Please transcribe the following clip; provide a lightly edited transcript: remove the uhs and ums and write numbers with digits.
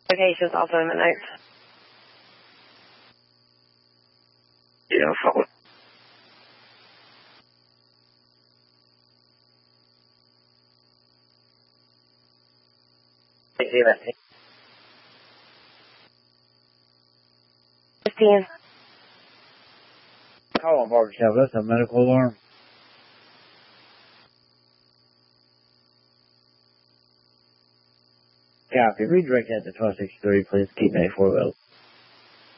Locations also in the notes. Yeah, follow. Thank you, 15. Call on barbershop. That's a medical alarm. Copy. Redirect that to 1263, please. Keep 94 well.